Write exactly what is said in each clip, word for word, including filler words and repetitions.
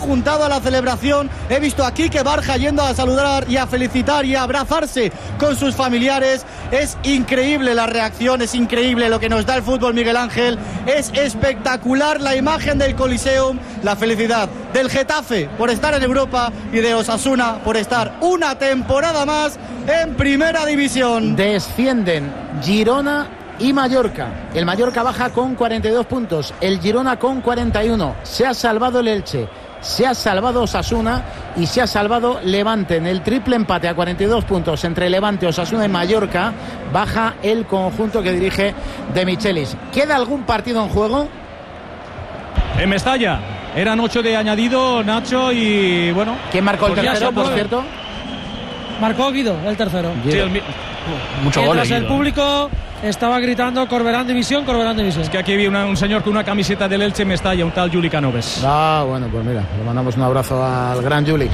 juntado a la celebración. He visto a Quique Barja yendo a saludar y a felicitar y a abrazarse con sus familiares. Es increíble la reacción, es increíble lo que nos da el fútbol, Miguel Ángel. Es espectacular la imagen del Coliseum, la felicidad del Getafe por estar en Europa y de Osasuna por estar una temporada más en Primera División. Descienden Girona y Mallorca. El Mallorca baja con cuarenta y dos puntos, el Girona con cuarenta y uno. Se ha salvado el Elche, se ha salvado Osasuna y se ha salvado Levante. En el triple empate a cuarenta y dos puntos entre Levante, Osasuna y Mallorca baja el conjunto que dirige De Michelis. ¿Queda algún partido en juego? En Mestalla eran ocho de añadido, Nacho, y bueno. ¿Quién marcó el tercero, por cierto? Marcó Guido, el tercero. Sí, el, mucho gol. Mientras el público estaba gritando Corberán División, Corberán División. Es que aquí vi una, un señor con una camiseta del Elche en Mestalla, un tal Juli Canoves. Ah, bueno, pues mira, le mandamos un abrazo al gran Juli.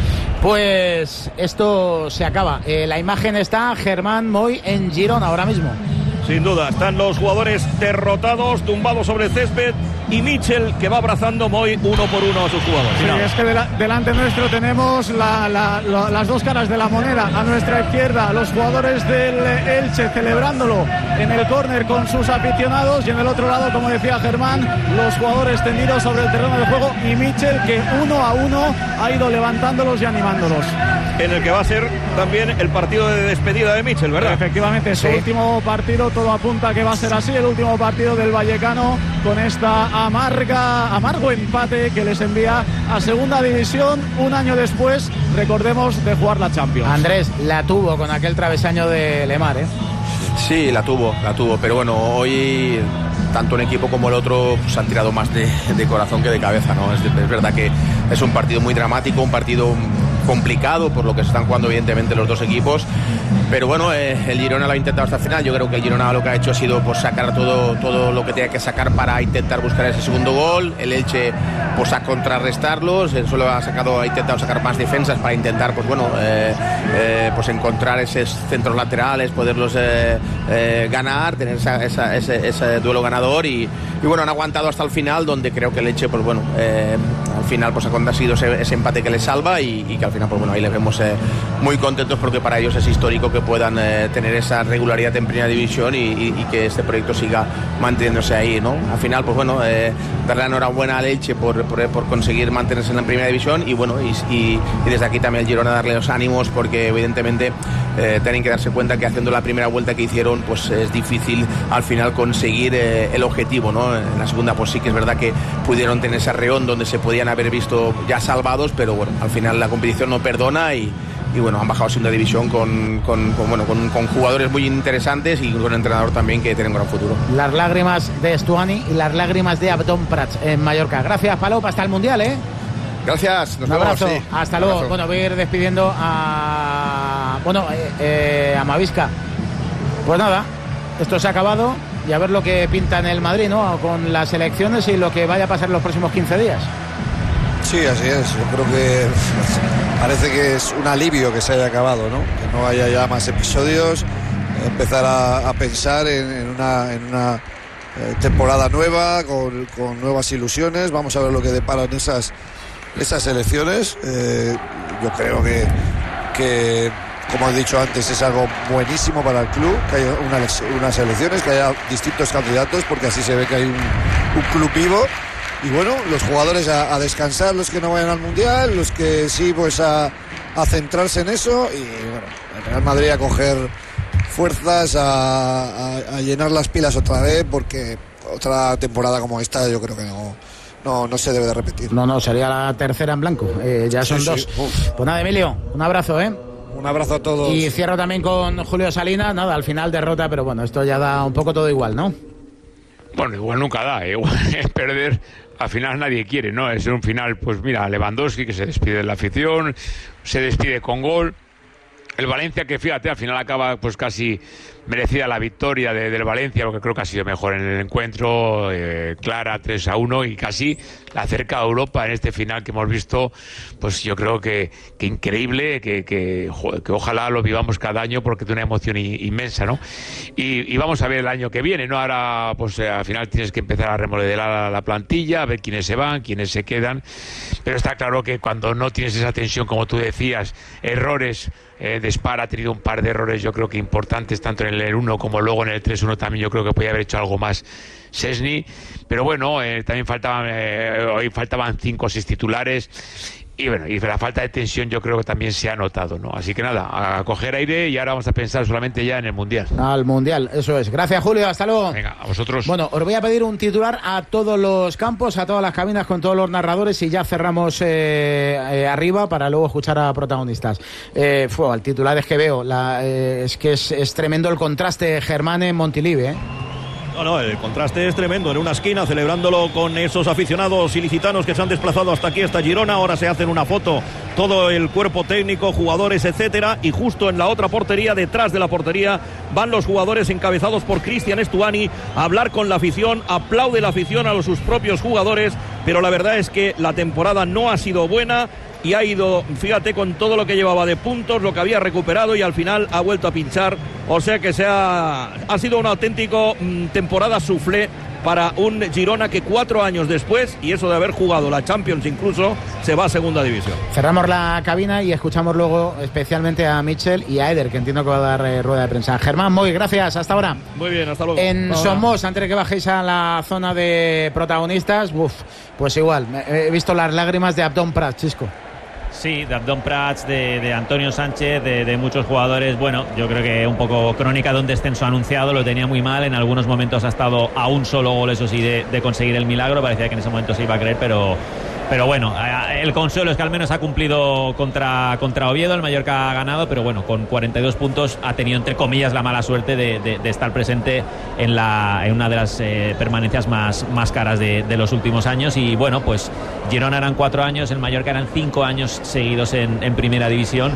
Pues esto se acaba. Eh, la imagen está Germán Moy en Girona ahora mismo. Sin duda, están los jugadores derrotados, tumbados sobre el césped, y Michel que va abrazando Moy uno por uno a sus jugadores. Sí, es que de la, delante nuestro tenemos la, la, la, las dos caras de la moneda. A nuestra izquierda los jugadores del Elche celebrándolo en el córner con sus aficionados, y en el otro lado, como decía Germán, los jugadores tendidos sobre el terreno de juego, y Michel que uno a uno ha ido levantándolos y animándolos. En el que va a ser también el partido de despedida de Michel, ¿verdad? Efectivamente, su sí. último partido, todo apunta a que va a ser así, el último partido del vallecano, con esta amarga, amargo empate que les envía a Segunda División un año después, recordemos, de jugar la Champions. Andrés, la tuvo con aquel travesaño de Lemar, ¿eh? Sí, la tuvo, la tuvo, pero bueno, hoy tanto un equipo como el otro pues, han tirado más de, de corazón que de cabeza, ¿no? Es, es verdad que es un partido muy dramático, un partido complicado por lo que se están jugando evidentemente los dos equipos, pero bueno, eh, el Girona lo ha intentado hasta el final. Yo creo que el Girona lo que ha hecho ha sido pues, sacar todo, todo lo que tenía que sacar para intentar buscar ese segundo gol. El Elche pues a contrarrestarlos, él solo ha sacado, ha intentado sacar más defensas para intentar pues bueno eh, eh, pues encontrar esos centros laterales, poderlos eh, eh, ganar, tener esa, esa, ese, ese duelo ganador, y, y bueno, han aguantado hasta el final, donde creo que el Elche pues bueno eh, al final pues ha conseguido ese, ese empate que les salva, y, y que al final pues bueno ahí les vemos eh, muy contentos, porque para ellos es histórico que puedan eh, tener esa regularidad en Primera División, y, y, y que este proyecto siga manteniéndose ahí, ¿no? Al final pues bueno eh, darle la enhorabuena al Elche por, por, por conseguir mantenerse en la Primera División, y bueno y, y, y desde aquí también al Girona darle los ánimos, porque evidentemente eh, tienen que darse cuenta que haciendo la primera vuelta que hicieron pues es difícil al final conseguir eh, el objetivo, ¿no? En la segunda pues sí que es verdad que pudieron tener ese arreón donde se podían haber visto ya salvados, pero bueno, al final la competición no perdona, y y bueno, han bajado a segunda división con, con, con, bueno, con, con jugadores muy interesantes y con un entrenador también que tiene un gran futuro. Las lágrimas de Estuani y las lágrimas de Abdón Prats en Mallorca. Gracias, Palop, hasta el Mundial, ¿eh? Gracias, nos un abrazo, vemos, sí. hasta un luego. abrazo. Bueno, voy a ir despidiendo a bueno eh, eh, a Mavisca. Pues nada, esto se ha acabado, y a ver lo que pinta en el Madrid, ¿no? Con las elecciones y lo que vaya a pasar en los próximos quince días. Sí, así es. Yo creo que parece que es un alivio que se haya acabado, ¿no? Que no haya ya más episodios, empezar a, a pensar en, en una, en una eh, temporada nueva, con, con nuevas ilusiones. Vamos a ver lo que deparan esas, esas elecciones. Eh, yo creo que, que, como he dicho antes, es algo buenísimo para el club, que haya una, unas elecciones, que haya distintos candidatos, porque así se ve que hay un, un club vivo. Y bueno, los jugadores a, a descansar, los que no vayan al Mundial, los que sí, pues a, a centrarse en eso, y bueno, el Real Madrid a coger fuerzas, a, a, a llenar las pilas otra vez, porque otra temporada como esta yo creo que no, no, no se debe de repetir. No, no, sería la tercera en blanco, eh, ya son sí, dos. Sí. Pues nada, Emilio, un abrazo, ¿eh? Un abrazo a todos. Y cierro también con Julio Salinas, nada, al final derrota, pero bueno, esto ya da un poco todo igual, ¿no? Bueno, igual nunca da, igual es perder. Al final nadie quiere, ¿no? Es un final, pues mira, Lewandowski que se despide de la afición, se despide con gol. El Valencia que, fíjate, al final acaba pues casi merecida la victoria de, del Valencia, porque creo que ha sido mejor en el encuentro, eh, clara, tres a uno, y casi la acerca a Europa en este final que hemos visto. Pues yo creo que, que increíble, que, que, que ojalá lo vivamos cada año, porque tiene una emoción inmensa, ¿no? Y, y vamos a ver el año que viene, ¿no? Ahora, pues eh, al final tienes que empezar a remodelar la, la plantilla, a ver quiénes se van, quiénes se quedan, pero está claro que cuando no tienes esa tensión, como tú decías, errores, eh, Despar ha tenido un par de errores yo creo que importantes, tanto en el uno como luego en el tres uno también yo creo que podía haber hecho algo más Szczęsny, pero bueno, eh, también faltaban, eh, hoy faltaban cinco o seis titulares. Y bueno, y la falta de tensión yo creo que también se ha notado, ¿no? Así que nada, a coger aire, y ahora vamos a pensar solamente ya en el Mundial. Al Mundial, eso es. Gracias, Julio, hasta luego. Venga, a vosotros. Bueno, os voy a pedir un titular a todos los campos, a todas las cabinas, con todos los narradores, y ya cerramos eh, eh, arriba para luego escuchar a protagonistas. Eh, fue, el titular es que veo, la, eh, es que es, es tremendo el contraste Germán en Montilivi, ¿eh? No, no, el contraste es tremendo. En una esquina, celebrándolo con esos aficionados ilicitanos que se han desplazado hasta aquí, hasta Girona. Ahora se hacen una foto todo el cuerpo técnico, jugadores, etcétera. Y justo en la otra portería, detrás de la portería, van los jugadores encabezados por Cristian Stuani a hablar con la afición. Aplaude la afición a los, sus propios jugadores. Pero la verdad es que la temporada no ha sido buena. Y ha ido, fíjate, con todo lo que llevaba de puntos, lo que había recuperado, y al final ha vuelto a pinchar. O sea que se ha, ha sido una auténtica mmm, temporada soufflé para un Girona que cuatro años después, y eso de haber jugado la Champions incluso, se va a segunda división. Cerramos la cabina y escuchamos luego especialmente a Mitchell y a Eder, que entiendo que va a dar eh, rueda de prensa. Germán, muy gracias, hasta ahora. Muy bien, hasta luego. En Ahora. Somos, antes de que bajéis a la zona de protagonistas, uf, pues igual, he visto las lágrimas de Abdón Prats, Chisco. Sí, de Abdón Prats, de, de Antonio Sánchez, de, de muchos jugadores. Bueno, yo creo que un poco crónica de un descenso anunciado, lo tenía muy mal, en algunos momentos ha estado a un solo gol, eso sí, de, de conseguir el milagro, parecía que en ese momento se iba a creer, pero... Pero bueno, el consuelo es que al menos ha cumplido contra, contra Oviedo, el Mallorca ha ganado, pero bueno, con cuarenta y dos puntos ha tenido entre comillas la mala suerte de, de, de estar presente en, la, en una de las eh, permanencias más, más caras de, de los últimos años. Y bueno, pues Girona eran cuatro años, el Mallorca eran cinco años seguidos en, en primera división.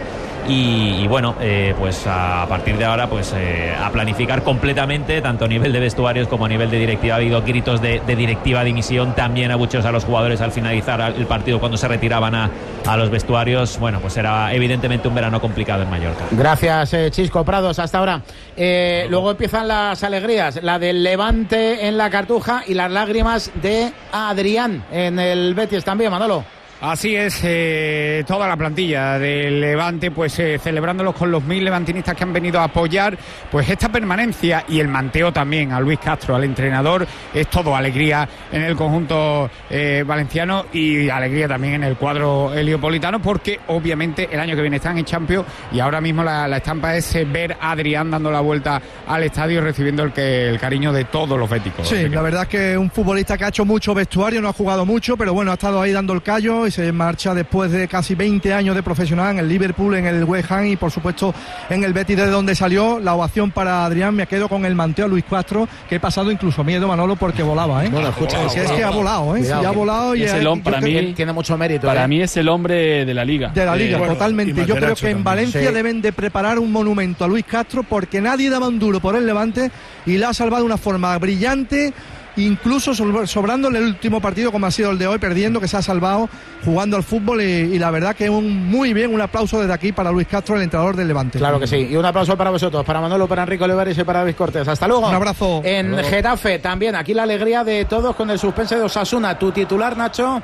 Y, y bueno, eh, pues a partir de ahora pues eh, a planificar completamente, tanto a nivel de vestuarios como a nivel de directiva. Ha habido gritos de, de directiva, dimisión, también abucheos a los jugadores al finalizar el partido cuando se retiraban a, a los vestuarios. Bueno, pues era evidentemente un verano complicado en Mallorca. Gracias, eh, Chisco Prados, hasta ahora. Eh, luego empiezan las alegrías, la del Levante en la Cartuja y las lágrimas de Adrián en el Betis también, Manolo. Así es, eh, toda la plantilla del Levante, pues eh, celebrándolos con los mil levantinistas que han venido a apoyar pues esta permanencia, y el manteo también a Luis Castro, al entrenador. Es todo alegría en el conjunto eh, valenciano, y alegría también en el cuadro heliopolitano, porque obviamente el año que viene están en Champions, y ahora mismo la, la estampa es eh, ver a Adrián dando la vuelta al estadio, recibiendo el, que, el cariño de todos los béticos. Sí, la verdad es que es un futbolista que ha hecho mucho vestuario, no ha jugado mucho, pero bueno, ha estado ahí dando el callo, y se marcha después de casi veinte años de profesional en el Liverpool, en el West Ham y por supuesto en el Betis, de donde salió. La ovación para Adrián. Me quedo con el manteo a Luis Castro, que he pasado incluso miedo, Manolo, porque volaba, ¿eh? Bueno, escucha, es, es que ha volado, ¿eh? Cuidado, sí, ha volado y es el hombre, para mí tiene mucho mérito. Para ¿eh? mí es el hombre de la liga. De la liga, eh, bueno, totalmente. Yo creo que en Valencia sí. deben de preparar un monumento a Luis Castro, porque nadie daba un duro por el Levante y la ha salvado de una forma brillante, incluso sobrando en el último partido como ha sido el de hoy, perdiendo, que se ha salvado jugando al fútbol, y, y la verdad que un muy bien, un aplauso desde aquí para Luis Castro, el entrenador del Levante. Claro que sí, y un aplauso para vosotros, para Manolo, para Enrique Olivares y para David Cortés. Hasta luego. Un abrazo. En luego. Getafe también, aquí la alegría de todos con el suspense de Osasuna. ¿Tu titular, Nacho?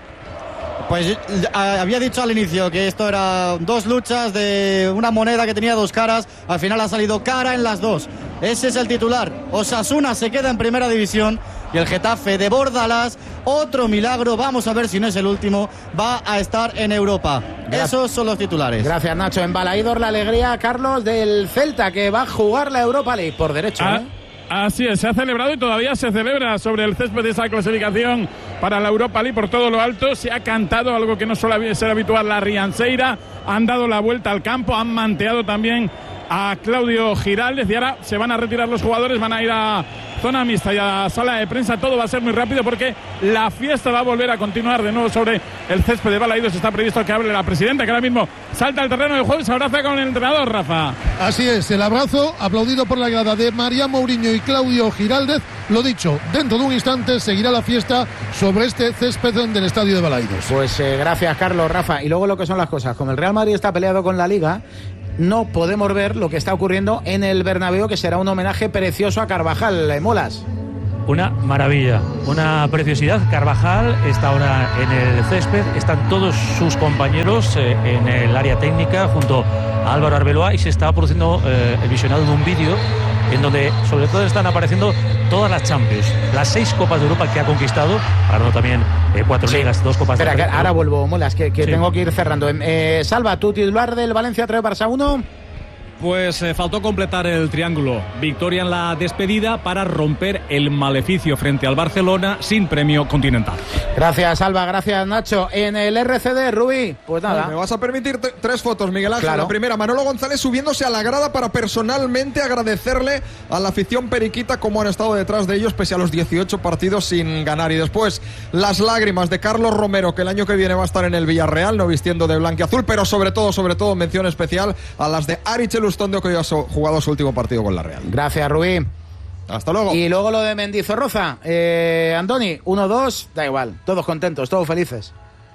Pues había dicho al inicio que esto era dos luchas de una moneda que tenía dos caras. Al final ha salido cara en las dos. Ese es el titular. Osasuna se queda en primera división y el Getafe de Bordalás, otro milagro, vamos a ver si no es el último, va a estar en Europa. Gracias. Esos son los titulares. Gracias, Nacho. En Balaídor la alegría, Carlos, del Celta, que va a jugar la Europa League por derecho, ah. ¿eh? Así es, se ha celebrado y todavía se celebra sobre el césped de esa clasificación para la Europa League por todo lo alto. Se ha cantado algo que no suele ser habitual, la Rianceira. Han dado la vuelta al campo, han manteado también a Claudio Giraldez, y ahora se van a retirar los jugadores, van a ir a zona mixta y a la sala de prensa. Todo va a ser muy rápido porque la fiesta va a volver a continuar de nuevo sobre el césped de Balaídos. Está previsto que hable la presidenta, que ahora mismo salta al terreno de juego y se abraza con el entrenador, Rafa. Así es, el abrazo aplaudido por la grada de María Mourinho y Claudio Giraldez. Lo dicho, dentro de un instante seguirá la fiesta sobre este césped del estadio de Balaídos. Pues eh, gracias, Carlos, Rafa. Y luego lo que son las cosas, como el Real Madrid está peleado con la Liga, no podemos ver lo que está ocurriendo en el Bernabéu, que será un homenaje precioso a Carvajal. Molas. Una maravilla, una preciosidad. Carvajal está ahora en el césped, están todos sus compañeros eh, en el área técnica junto a Álvaro Arbeloa y se está produciendo eh, el visionado de un vídeo en donde sobre todo están apareciendo todas las Champions, las seis Copas de Europa que ha conquistado, ganó también eh, cuatro sí. ligas, dos Copas Espera, de Europa. Ahora vuelvo, Molas, que, que sí. tengo que ir cerrando. Eh, Salva, tu titular del Valencia tres Barça uno. Pues eh, faltó completar el triángulo. Victoria en la despedida para romper el maleficio frente al Barcelona sin premio continental. Gracias, Alba. Gracias, Nacho. En el R C D, Rubí, pues nada. Vale, me vas a permitir t- tres fotos, Miguel Ángel. Claro. La primera, Manolo González subiéndose a la grada para personalmente agradecerle a la afición periquita cómo han estado detrás de ellos pese a los dieciocho partidos sin ganar. Y después, las lágrimas de Carlos Romero, que el año que viene va a estar en el Villarreal, no vistiendo de blanquiazul, pero sobre todo, sobre todo, mención especial a las de Aritz Elustondo, que hoy ha jugado su último partido con la Real. Gracias, Rubí. Hasta luego. Y luego lo de Mendizorroza. Eh, Andoni, uno dos, da igual. Todos contentos, todos felices.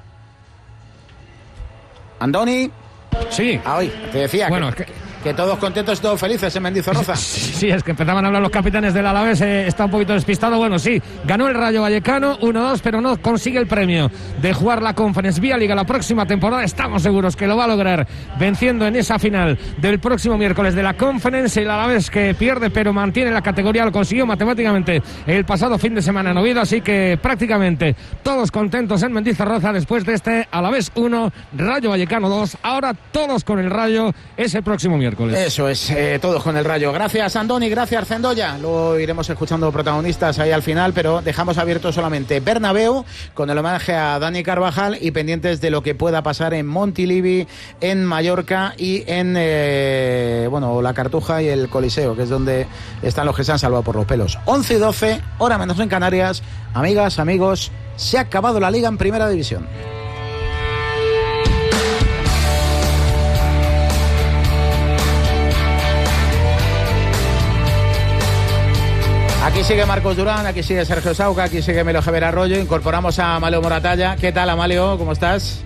Andoni. Sí. Ah, hoy, te decía bueno, que, es que... que todos contentos y todos felices en Mendizorroza. Sí, es que empezaban a hablar los capitanes del Alavés, eh, está un poquito despistado. Bueno, sí, ganó el Rayo Vallecano uno dos, pero no consigue el premio de jugar la Conference vía Liga la próxima temporada. Estamos seguros que lo va a lograr venciendo en esa final del próximo miércoles de la Conference. El Alavés que pierde pero mantiene la categoría, lo consiguió matemáticamente el pasado fin de semana en Oviedo, así que prácticamente todos contentos en Mendizorroza después de este Alavés uno, Rayo Vallecano dos. Ahora todos con el Rayo ese próximo miércoles. Eso es, eh, todos con el Rayo. Gracias, Andoni, gracias, Cendoya. Luego iremos escuchando protagonistas ahí al final, pero dejamos abierto solamente Bernabéu con el homenaje a Dani Carvajal y pendientes de lo que pueda pasar en Montilivi, en Mallorca y en eh, bueno, la Cartuja y el Coliseo, que es donde están los que se han salvado por los pelos. once y doce, hora menos en Canarias. Amigas, amigos, se ha acabado la Liga en Primera División. Aquí sigue Marcos Durán, aquí sigue Sergio Sauca, aquí sigue Melo Javier Arroyo. Incorporamos a Amalio Moratalla. ¿Qué tal, Amalio? ¿Cómo estás?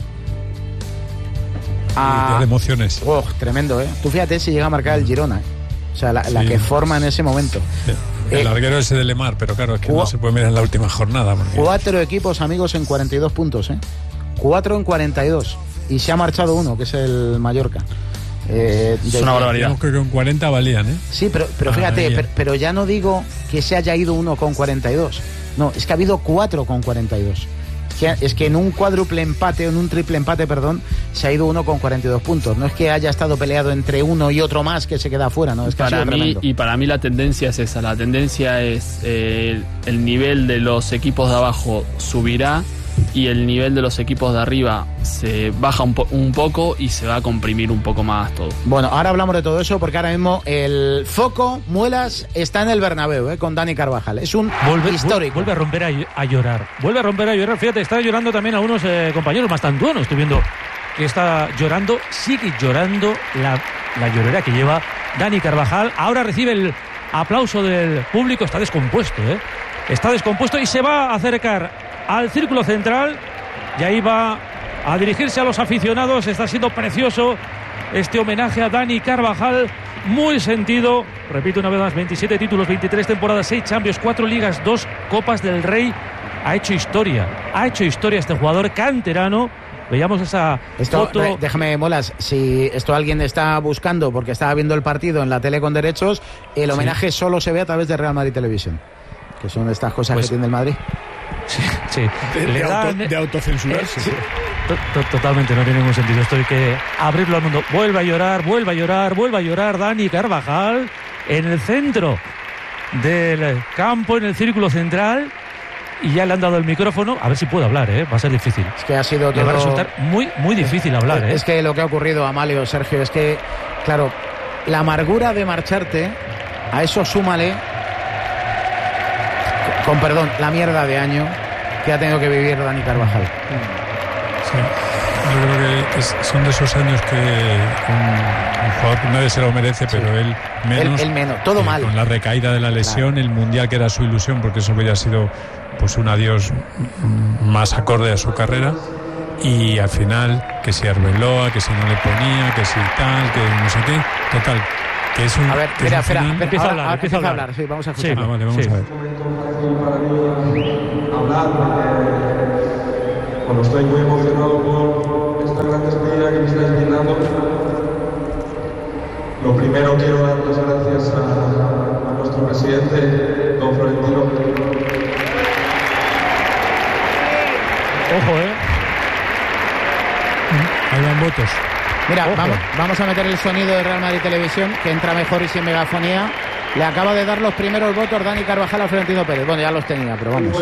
Ah, de emociones. Oh, tremendo, ¿eh? Tú fíjate si llega a marcar el Girona, ¿eh? O sea, la, sí. la que forma en ese momento. El eh, larguero ese de Lemar, pero claro, es que no se puede mirar en la última jornada. Porque... Cuatro equipos, amigos, en cuarenta y dos puntos, ¿eh? Cuatro en cuarenta y dos. Y se ha marchado uno, que es el Mallorca. Eh, es una barbaridad. Yo creo que con cuarenta valían, ¿eh? Sí, pero, pero fíjate, pero, pero ya no digo que se haya ido uno con cuarenta y dos. No, es que ha habido cuatro con cuarenta y dos. Es que en un cuádruple empate, en un triple empate, perdón, se ha ido uno con cuarenta y dos puntos. No es que haya estado peleado entre uno y otro más que se queda afuera, ¿no? Es que para ha sido mí, tremendo. y para mí la tendencia es esa. La tendencia es eh, el nivel de los equipos de abajo subirá y el nivel de los equipos de arriba se baja un, po- un poco y se va a comprimir un poco más todo. Bueno, ahora hablamos de todo eso porque ahora mismo el foco, Muelas, está en el Bernabéu, ¿eh? Con Dani Carvajal. Es un vuelve, histórico. Vuelve a romper a, a llorar. Vuelve a romper a llorar. Fíjate, está llorando también algunos eh, compañeros Mastantuono. Estoy viendo que está llorando. Sigue llorando la, la llorera que lleva Dani Carvajal. Ahora recibe el aplauso del público. Está descompuesto, ¿eh? Está descompuesto y se va a acercar al círculo central y ahí va a dirigirse a los aficionados. Está siendo precioso este homenaje a Dani Carvajal, muy sentido. Repito una vez más, veintisiete títulos, veintitrés temporadas, seis Champions, cuatro Ligas, dos Copas del Rey. Ha hecho historia, ha hecho historia este jugador canterano. Veíamos esa esto, foto. Déjame, Molas, si esto alguien está buscando porque estaba viendo el partido en la tele con derechos, el homenaje sí. solo se ve a través de Real Madrid Televisión, que son estas cosas pues, que tiene el Madrid. Sí, sí. De, de, auto, de autocensurarse. Eh, sí. Totalmente, no tiene ningún sentido. Esto hay que abrirlo al mundo. Vuelve a llorar, vuelve a llorar, vuelve a llorar Dani Carvajal en el centro del campo, en el círculo central. Y ya le han dado el micrófono. A ver si puedo hablar, ¿eh? Va a ser difícil. Es que ha sido todo... Le va a resultar muy, muy difícil hablar, ¿eh? Es que lo que ha ocurrido, Amalio, Sergio, es que, claro, la amargura de marcharte, a eso súmale con perdón, la mierda de año que ha tenido que vivir Dani Carvajal. Sí. Yo creo que es, son de esos años que un, un jugador nadie se lo merece, sí. pero él menos. Él, él menos, todo eh, mal. Con la recaída de la lesión, claro. El mundial que era su ilusión, porque eso había sido pues un adiós más acorde a su carrera. Y al final, que si Arbeloa, que si no le ponía, que si tal, que no sé qué. Total, que es un. A ver, que espera, es un espera, final... empieza a hablar, empieza a hablar. hablar. Sí, vamos a escuchar. Sí. Ah, vale, vamos sí. a ver. Bueno, estoy muy emocionado por esta gran despedida que me estáis brindando. Lo primero, quiero dar las gracias a, a nuestro presidente, don Florentino. Ojo, eh. Ahí van votos. Mira, vamos, vamos a meter el sonido de Real Madrid Televisión, que entra mejor y sin megafonía. Le acaba de dar los primeros votos Dani Carvajal a Florentino Pérez. Bueno, ya los tenía, pero vamos.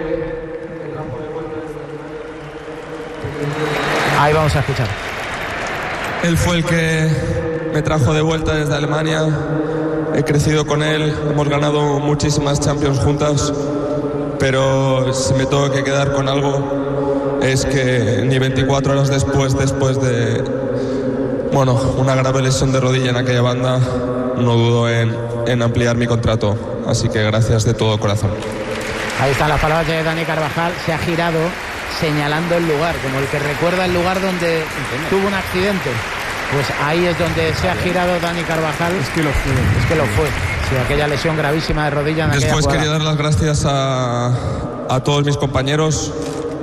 Ahí vamos a escuchar. Él fue el que me trajo de vuelta desde Alemania. He crecido con él, hemos ganado muchísimas Champions juntas, pero si me tengo que quedar con algo es que ni veinticuatro horas después, después de bueno, una grave lesión de rodilla en aquella banda, no dudo en, en ampliar mi contrato. Así que gracias de todo corazón. Ahí están las palabras de Dani Carvajal. Se ha girado señalando el lugar, como el que recuerda el lugar donde tuvo un accidente. Pues ahí es donde se ha girado Dani Carvajal. Es que lo fue. Es que lo fue. Sí, aquella lesión gravísima de rodilla en Después aquella quería dar las gracias a, a todos mis compañeros,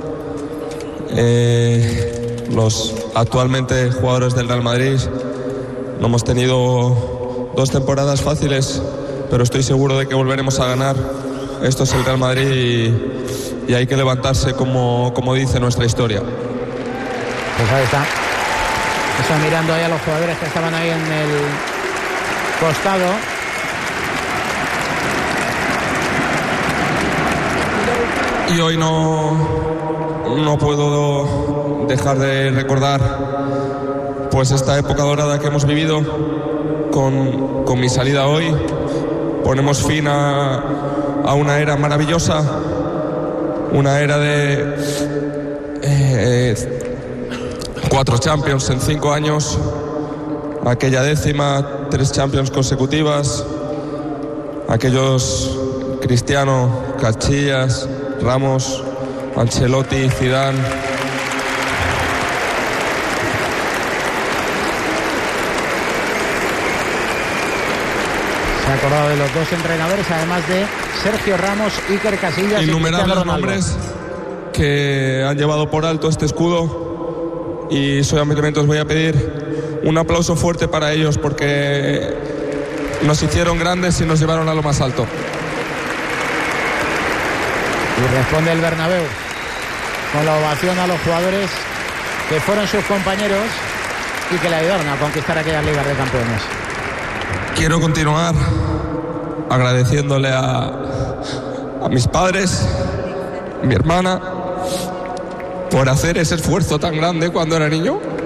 eh, los actualmente jugadores del Real Madrid. No hemos tenido dos temporadas fáciles, pero estoy seguro de que volveremos a ganar. Esto es el Real Madrid y, y hay que levantarse, como, como dice nuestra historia. Pues ahí está. Está mirando ahí a los jugadores que estaban ahí en el costado. Y hoy no, no puedo dejar de recordar pues esta época dorada que hemos vivido con, con mi salida hoy. Ponemos fin a, a una era maravillosa, una era de eh, cuatro Champions en cinco años, aquella décima, tres Champions consecutivas, aquellos Cristiano, Casillas, Ramos, Ancelotti, Zidane. Se ha acordado de los dos entrenadores, además de Sergio Ramos, Iker Casillas. Innumerables nombres que han llevado por alto este escudo, y solamente os voy a pedir un aplauso fuerte para ellos, porque nos hicieron grandes y nos llevaron a lo más alto. Y responde el Bernabéu con la ovación a los jugadores que fueron sus compañeros y que le ayudaron a conquistar aquellas ligas de campeones. Quiero continuar agradeciéndole a, a mis padres, mi hermana, por hacer ese esfuerzo tan grande cuando era niño.